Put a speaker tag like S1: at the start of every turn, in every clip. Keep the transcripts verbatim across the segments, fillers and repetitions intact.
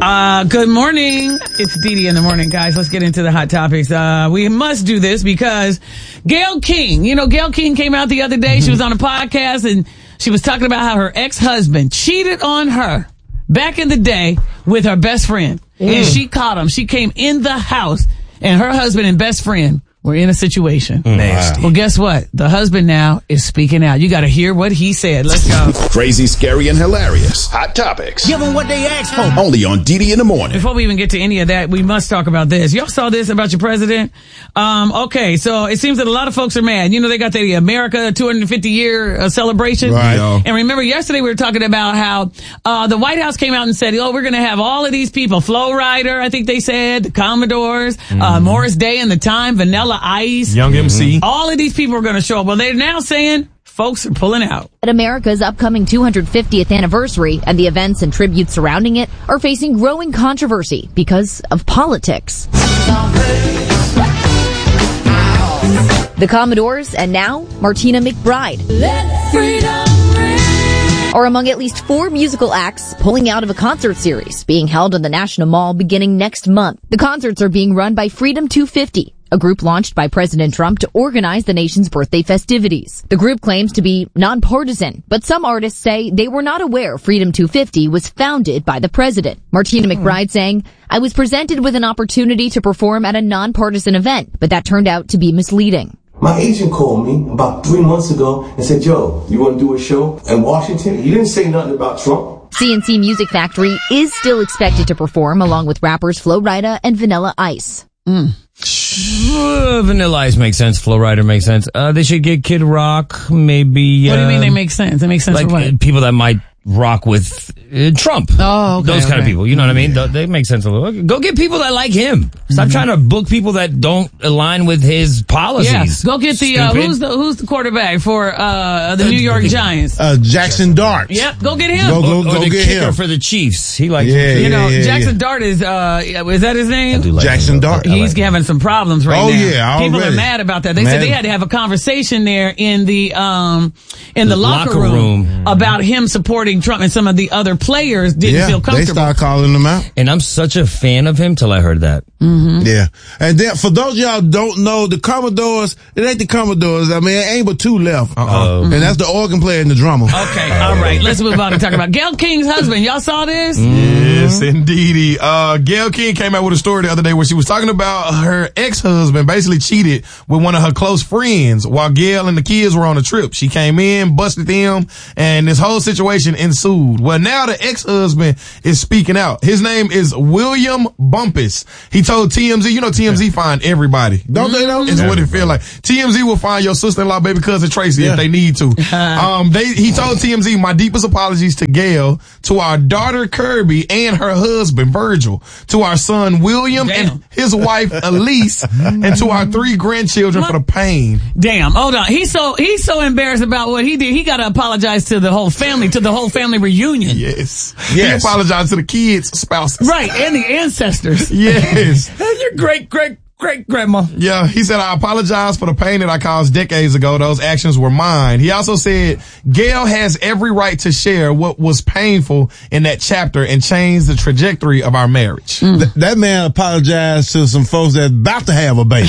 S1: Uh, good morning. It's Dee Dee in the morning, guys. Let's get into the hot topics. Uh, we must do this because Gayle King, you know, Gayle King came out the other day. Mm-hmm. She was on a podcast and she was talking about how her ex-husband cheated on her back in the day with her best friend. Mm. And she caught him. She came in the house and her husband and best friend were in a situation.
S2: Nasty.
S1: Well, guess what? The husband now is speaking out. You got to hear what he said. Let's go.
S3: Crazy, scary, and hilarious. Hot topics.
S2: Give them what they asked for.
S3: Only on Dee Dee in the morning.
S1: Before we even get to any of that, we must talk about this. Y'all saw this about your president? Um, okay, so it seems that a lot of folks are mad. You know, they got the America two hundred fifty year uh, celebration.
S2: Right.
S1: And remember, yesterday we were talking about how uh the White House came out and said, oh, we're going to have all of these people. Flo Rida, I think they said, the Commodores, mm-hmm. uh Morris Day and the Time, Vanilla Ice.
S4: Young M C.
S1: All of these people are going to show up. Well, they're now saying folks are pulling out.
S5: At America's upcoming two hundred fiftieth anniversary and the events and tributes surrounding it are facing growing controversy because of politics. The Commodores and now Martina McBride
S6: Let freedom ring.
S5: are among at least four musical acts pulling out of a concert series being held in the National Mall beginning next month. The concerts are being run by Freedom two fifty, a group launched by President Trump to organize the nation's birthday festivities. The group claims to be nonpartisan, but some artists say they were not aware Freedom two fifty was founded by the president. Martina McBride saying, I was presented with an opportunity to perform at a nonpartisan event, but that turned out to be misleading.
S7: My agent called me about three months ago and said, yo, you want to do a show in Washington? He didn't say nothing about Trump.
S5: C N C Music Factory is still expected to perform along with rappers Flo Rida and Vanilla Ice.
S1: Mm.
S2: Uh, Vanilla Ice makes sense. Flo Rida makes sense. Uh, they should get Kid Rock, maybe.
S1: What do you
S2: uh,
S1: mean they make sense? They make sense
S2: like
S1: for what?
S2: uh, people that might rock with uh, Trump.
S1: Oh, okay,
S2: Those kind
S1: okay.
S2: of people. You know what I mean? They, they make sense a little. Go get people that like him. Stop
S1: Mm-hmm.
S2: trying to book people that don't align with his policies.
S1: Yeah. Go get the uh,
S2: Stupid.
S1: who's the who's the quarterback for uh the New York Giants?
S8: Uh, Jackson Dart.
S1: Yep, go get him.
S8: Go, go,
S2: Or
S8: go
S2: the
S8: get
S2: kicker
S8: him.
S2: for the Chiefs. He likes
S8: Yeah,
S2: him.
S1: You know,
S8: yeah,
S1: Jackson
S8: yeah.
S1: Dart is uh is that his name?
S2: I do like
S8: Jackson
S2: him.
S8: Dart.
S2: I like
S1: He's
S2: him.
S1: having some problems right
S8: Oh,
S1: now.
S8: yeah,
S1: People are
S8: already.
S1: mad about that. They
S8: Mad.
S1: said they had to have a conversation there in the um in the locker,
S2: Locker
S1: room,
S2: room.
S1: about him supporting Trump, and some of the other players didn't
S8: Yeah,
S1: feel
S8: they
S1: comfortable.
S8: start calling them out.
S2: And I'm such a fan of him till I heard that.
S1: Mm-hmm.
S8: Yeah. And then for those of y'all don't know, the Commodores, it ain't the Commodores. I mean, it ain't but two left.
S2: Uh-oh.
S8: And that's the organ player and the drummer.
S1: Okay, all right. Let's move on and talk about Gayle King's husband. Y'all saw this?
S4: Yes, indeedy. Uh, Gayle King came out with a story the other day where she was talking about her ex-husband basically cheated with one of her close friends while Gayle and the kids were on a trip. She came in, busted them, and this whole situation ensued. Well, now the ex-husband is speaking out. His name is William Bumpus. He told T M Z, you know T M Z find everybody.
S8: Don't they know?
S4: It's what it feel like. T M Z will find your sister-in-law, baby cousin Tracy
S8: Yeah.
S4: if they need to. um, they, he told T M Z, my deepest apologies to Gayle, to our daughter Kirby and her husband Virgil, to our son William
S1: Damn.
S4: and his wife Elise, and to our three grandchildren for the pain.
S1: Damn, hold on. He's so he's so embarrassed about what he did. He got to apologize to the whole family, to the whole family reunion.
S4: Yes.
S8: Yes.
S4: He apologized to the kids' spouses.
S1: Right, and the ancestors.
S4: Yes.
S2: Your great, great, great grandma.
S4: Yeah, he said, I apologize for the pain that I caused decades ago. Those actions were mine. He also said, Gayle has every right to share what was painful in that chapter and change the trajectory of our marriage.
S8: Th- that man apologized to some folks that's about to have a baby.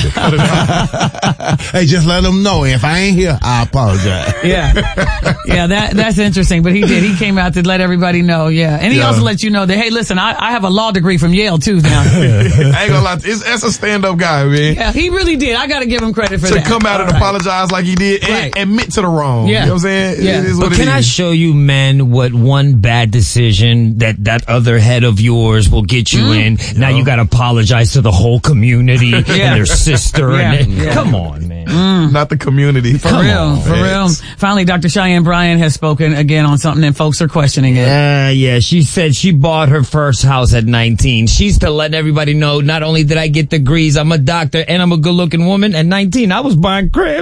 S8: Hey, just let them know if I ain't here, I apologize.
S1: Yeah. Yeah, that that's interesting. But he did. He came out to let everybody know. Yeah. And he
S4: Yeah.
S1: also let you know that, hey, listen, I, I have a law degree from Yale too now.
S4: I ain't gonna lie, it's, that's a stand-up guy, man.
S1: Yeah, he really did. I got to give him credit for
S4: To
S1: that.
S4: come out
S1: All
S4: and
S1: right.
S4: apologize like he did and
S1: Right.
S4: admit to the wrong.
S1: Yeah.
S4: You know what I'm saying?
S1: Yeah.
S4: It is what
S2: But
S4: it
S2: can I
S4: is.
S2: show you, men, what one bad decision that that other head of yours will get you in? Now you got to apologize to the whole community and their sister.
S1: Yeah.
S2: And
S1: Yeah.
S2: Come on, man.
S4: Not the community.
S1: For real, for real. Finally, Doctor Cheyenne Bryan has spoken again on something and folks are questioning it.
S2: Uh, yeah, she said she bought her first house at nineteen. She's to let everybody know, not only did I get degrees, I'm a doctor and I'm a good looking woman. At nineteen, I was buying cribs.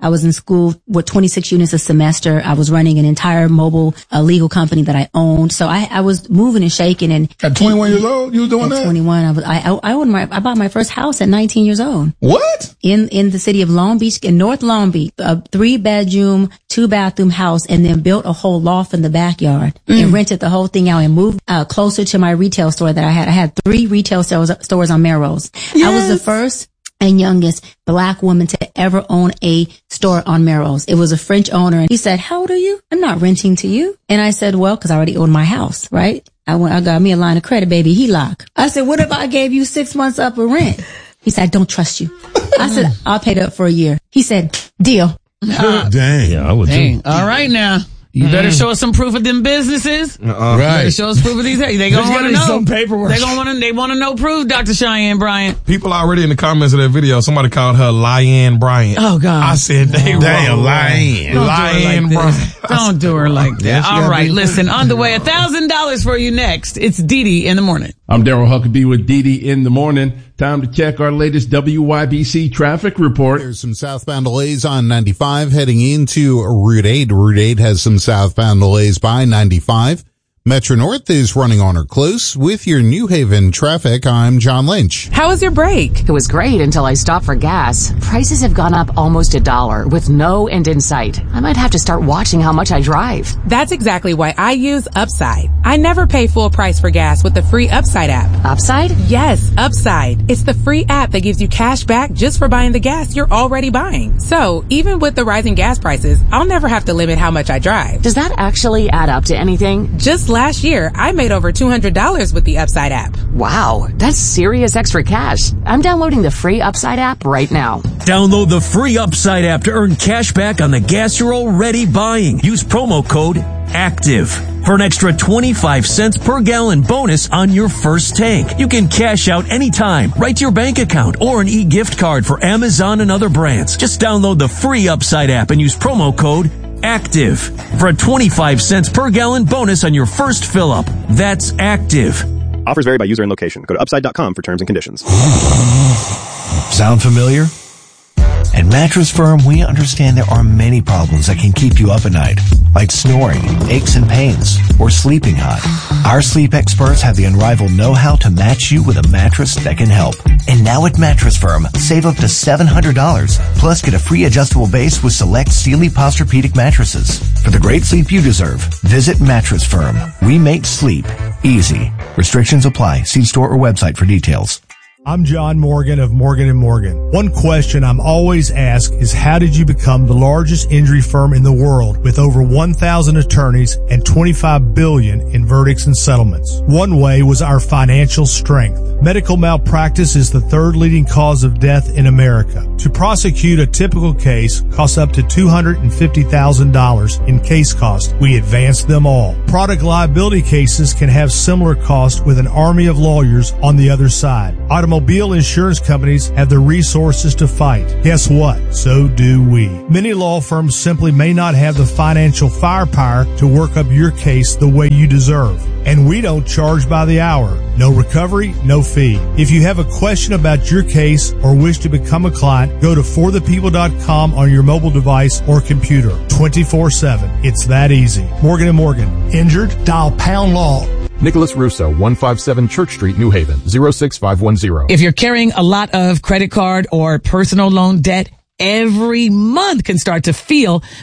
S9: I was in school with twenty-six units a semester. I was running an entire mobile uh, legal company that I owned. So I, I was moving and shaking. And
S10: at twenty-one years old, you were doing
S9: at
S10: that?
S9: twenty-one, I was. I I, I, owned my, I bought my first house at nineteen years old.
S10: What?
S9: In in the city of Long Beach, in North Long Beach, a three bedroom, two bathroom house, and then built a whole loft in the backyard mm. and rented the whole thing out and moved uh, closer to my retail store that I had. I had three retail stores stores on Melrose. Yes. I was the first and youngest black woman to ever own a store on Melrose. It was a French owner, and he said, "How old are you?" "I'm not renting to you." And I said, "Well, because I already owned my house, right? I went, I got me a line of credit, baby, H E L O C." I said, "What if I gave you six months up of rent?" He said, "I don't trust you." I said, "I'll pay it up for a year." He said, "Deal."
S8: Uh, Dang.
S2: Yeah, I would
S1: Dang.
S2: too.
S1: All right now. You mm-hmm. better show us some proof of them businesses.
S4: Uh-uh.
S1: Right. You better show us proof of these. They gonna want to know
S2: some paperwork.
S1: They gonna want to. They want to know proof, Doctor Cheyenne Bryant.
S4: People already in the comments of that video. Somebody called her Lyanne Bryant.
S1: Oh God!
S4: I said they
S8: oh, damn Lyanne.
S4: Lyanne Bryant.
S1: Don't do her like that. All right, listen. On the way, a thousand dollars for you next. It's Dee Dee in the morning.
S11: I'm Daryl Huckabee with Dee Dee in the morning. Time to check our latest W Y B C traffic report.
S12: There's some southbound delays on ninety-five heading into Route eight. Route eight has some southbound delays by ninety-five. Metro North is running on or close. With your New Haven traffic, I'm John Lynch.
S13: How was your break? It was great until I stopped for gas. Prices have gone up almost a dollar with no end in sight. I might have to start watching how much I drive.
S14: That's exactly why I use Upside. I never pay full price for gas with the free Upside app.
S13: Upside?
S14: Yes, Upside. It's the free app that gives you cash back just for buying the gas you're already buying. So even with the rising gas prices, I'll never have to limit how much I drive.
S13: Does that actually add up to anything?
S14: Just last year, I made over two hundred dollars with the Upside app.
S13: Wow, that's serious extra cash. I'm downloading the free Upside app right now.
S15: Download the free Upside app to earn cash back on the gas you're already buying. Use promo code ACTIVE for an extra twenty-five cents per gallon bonus on your first tank. You can cash out anytime, right to your bank account, or an e-gift card for Amazon and other brands. Just download the free Upside app and use promo code ACTIVE for a twenty-five cents per gallon bonus on your first fill up. That's ACTIVE.
S16: Offers vary by user and location. Go to upside dot com for terms and conditions.
S17: Sound familiar? At Mattress Firm, we understand there are many problems that can keep you up at night, like snoring, aches and pains, or sleeping hot. Our sleep experts have the unrivaled know-how to match you with a mattress that can help. And now at Mattress Firm, save up to seven hundred dollars, plus get a free adjustable base with select Sealy Posturepedic mattresses. For the great sleep you deserve, visit Mattress Firm. We make sleep easy. Restrictions apply. See store or website for details.
S18: I'm John Morgan of Morgan and Morgan. One question I'm always asked is, how did you become the largest injury firm in the world with over one thousand attorneys and twenty-five billion dollars in verdicts and settlements? One way was our financial strength. Medical malpractice is the third leading cause of death in America. To prosecute a typical case costs up to two hundred fifty thousand dollars in case cost. We advance them all. Product liability cases can have similar costs with an army of lawyers on the other side. Automobile insurance companies have the resources to fight. Guess what? So do we. Many law firms simply may not have the financial firepower to work up your case the way you deserve. And we don't charge by the hour. No recovery, no fee. If you have a question about your case or wish to become a client, go to for the people dot com on your mobile device or computer. twenty-four seven. It's that easy. Morgan and Morgan. Injured? Dial pound law.
S19: Nicholas Russo, one fifty-seven Church Street, New Haven, zero six five one zero.
S1: If you're carrying a lot of credit card or personal loan debt, every month can start to feel